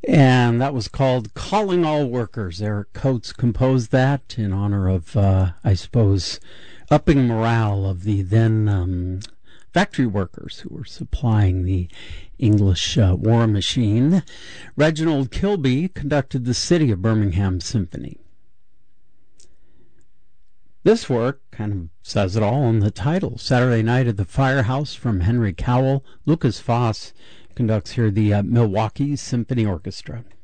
And that was called Calling All Workers. Eric Coates composed that in honor of, I suppose, upping morale of the then factory workers who were supplying the English war machine. Reginald Kilby conducted the City of Birmingham Symphony. This work kind of says it all in the title. Saturday Night at the Firehouse from Henry Cowell. Lucas Foss conducts here the Milwaukee Symphony Orchestra.